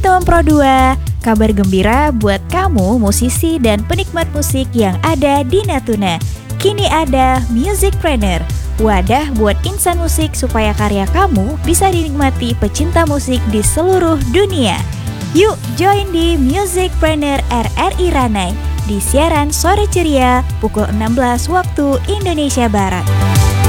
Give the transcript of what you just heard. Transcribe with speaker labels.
Speaker 1: Tom Pro 2, kabar gembira buat kamu musisi dan penikmat musik yang ada di Natuna. Kini ada Musicpreneur, wadah buat insan musik supaya karya kamu bisa dinikmati pecinta musik di seluruh dunia. Yuk join di Musicpreneur RRI Ranai di siaran sore ceria pukul 16 waktu Indonesia Barat.